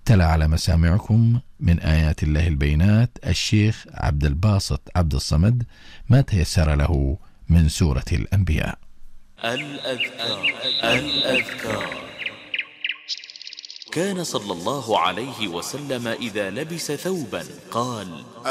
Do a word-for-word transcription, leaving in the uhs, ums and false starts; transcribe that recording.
تلا على مسامعكم من آيات الله البينات الشيخ عبد الباسط عبد الصمد ما تيسر له من سورة الأنبياء. الأذكار الأذكار كان صلى الله عليه وسلم إذا لبس ثوبا قال: